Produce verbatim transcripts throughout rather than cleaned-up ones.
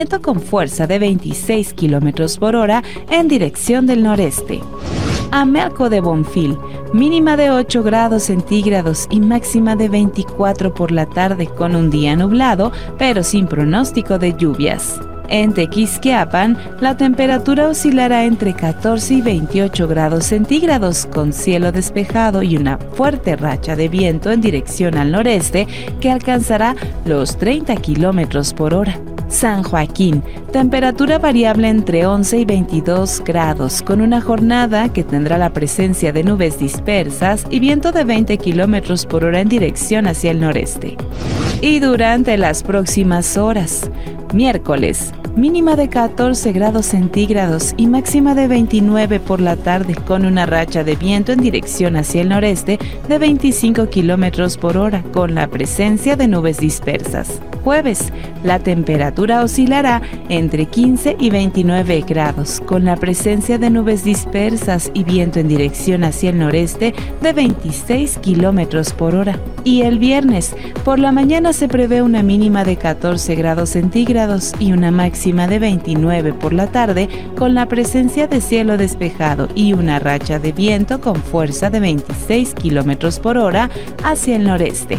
viento con fuerza de veintiséis kilómetros por hora en dirección del noreste. Amelco de Bonfil, mínima de ocho grados centígrados y máxima de veinticuatro por la tarde con un día nublado, pero sin pronóstico de lluvias. En Tequisquiapan, la temperatura oscilará entre catorce y veintiocho grados centígrados, con cielo despejado y una fuerte racha de viento en dirección al noreste que alcanzará los treinta kilómetros por hora. San Joaquín, temperatura variable entre once y veintidós grados, con una jornada que tendrá la presencia de nubes dispersas y viento de veinte kilómetros por hora en dirección hacia el noreste. Y durante las próximas horas, miércoles, mínima de catorce grados centígrados y máxima de veintinueve por la tarde, con una racha de viento en dirección hacia el noreste de veinticinco kilómetros por hora, con la presencia de nubes dispersas. Jueves, la temperatura oscilará entre quince y veintinueve grados, con la presencia de nubes dispersas y viento en dirección hacia el noreste de veintiséis kilómetros por hora. Y el viernes, por la mañana se prevé una mínima de catorce grados centígrados y una máxima de veintinueve por la tarde, con la presencia de cielo despejado y una racha de viento con fuerza de veintiséis kilómetros por hora hacia el noreste.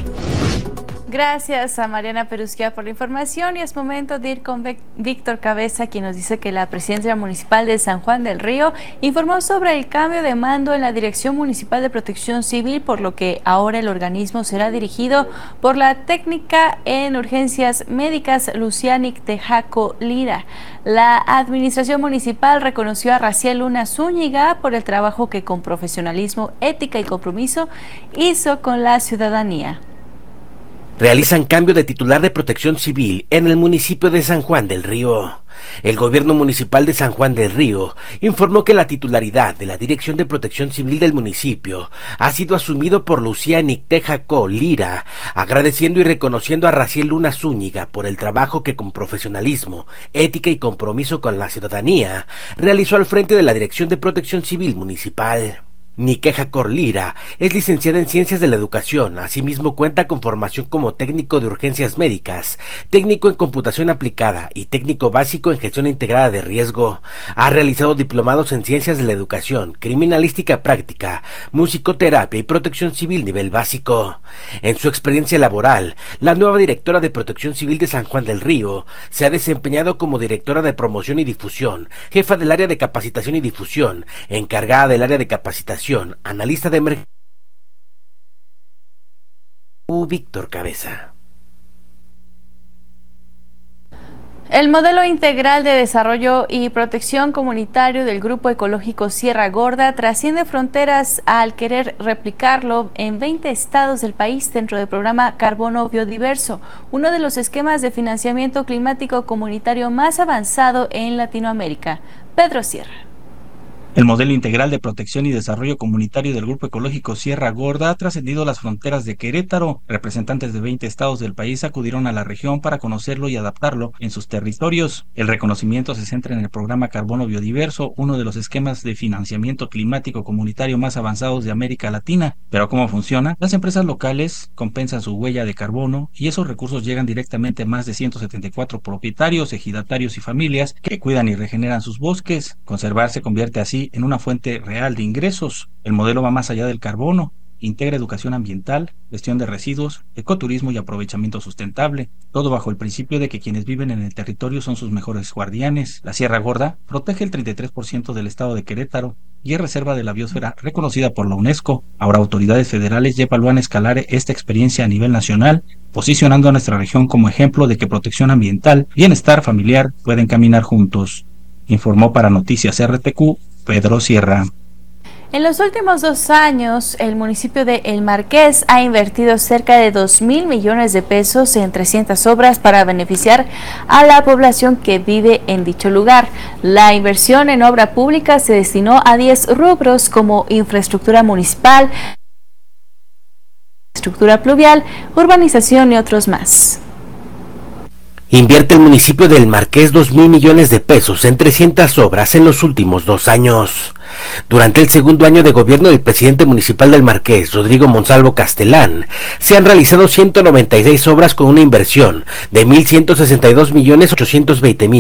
Gracias a Mariana Perusquia por la información y es momento de ir con Víctor Cabeza, quien nos dice que la Presidencia Municipal de San Juan del Río informó sobre el cambio de mando en la Dirección Municipal de Protección Civil, por lo que ahora el organismo será dirigido por la técnica en urgencias médicas Lucianic Tejaco Lira. La Administración Municipal reconoció a Raciel Luna Zúñiga por el trabajo que con profesionalismo, ética y compromiso hizo con la ciudadanía. Realizan cambio de titular de Protección Civil en el municipio de San Juan del Río. El gobierno municipal de San Juan del Río informó que la titularidad de la Dirección de Protección Civil del municipio ha sido asumido por Lucianic Tejaco Lira, agradeciendo y reconociendo a Raciel Luna Zúñiga por el trabajo que con profesionalismo, ética y compromiso con la ciudadanía realizó al frente de la Dirección de Protección Civil municipal. Niqueja Corlira es licenciada en Ciencias de la Educación, asimismo cuenta con formación como técnico de urgencias médicas, técnico en computación aplicada y técnico básico en gestión integrada de riesgo. Ha realizado diplomados en Ciencias de la Educación, Criminalística Práctica, Musicoterapia y Protección Civil nivel básico. En su experiencia laboral, la nueva directora de Protección Civil de San Juan del Río se ha desempeñado como directora de Promoción y Difusión, jefa del área de Capacitación y Difusión, encargada del área de Capacitación, analista de emergencia. Víctor Cabeza. El modelo integral de desarrollo y protección comunitario del Grupo Ecológico Sierra Gorda trasciende fronteras al querer replicarlo en veinte estados del país dentro del programa Carbono Biodiverso, uno de los esquemas de financiamiento climático comunitario más avanzado en Latinoamérica. Pedro Sierra. El modelo integral de protección y desarrollo comunitario del Grupo Ecológico Sierra Gorda ha trascendido las fronteras de Querétaro. Representantes de veinte estados del país acudieron a la región para conocerlo y adaptarlo en sus territorios. El reconocimiento se centra en el programa Carbono Biodiverso, uno de los esquemas de financiamiento climático comunitario más avanzados de América Latina. Pero ¿cómo funciona? Las empresas locales compensan su huella de carbono y esos recursos llegan directamente a más de ciento setenta y cuatro propietarios, ejidatarios y familias que cuidan y regeneran sus bosques. Conservar se convierte así en una fuente real de ingresos. El modelo va más allá del carbono, integra educación ambiental, gestión de residuos, ecoturismo y aprovechamiento sustentable, todo bajo el principio de que quienes viven en el territorio son sus mejores guardianes. La Sierra Gorda protege el treinta y tres por ciento del estado de Querétaro y es reserva de la biosfera reconocida por la UNESCO. Ahora autoridades federales ya evalúan escalar esta experiencia a nivel nacional, posicionando a nuestra región como ejemplo de que protección ambiental y bienestar familiar pueden caminar juntos. Informó para Noticias R T Q, Pedro Sierra. En los últimos dos años, el municipio de El Marqués ha invertido cerca de dos mil millones de pesos en trescientas obras para beneficiar a la población que vive en dicho lugar. La inversión en obra pública se destinó a diez rubros como infraestructura municipal, estructura pluvial, urbanización y otros más. Invierte el municipio del Marqués dos mil millones de pesos en trescientas obras en los últimos dos años. Durante el segundo año de gobierno del presidente municipal del Marqués, Rodrigo Monsalvo Castelán, se han realizado ciento noventa y seis obras con una inversión de mil ciento sesenta y dos millones ochocientos veinte mil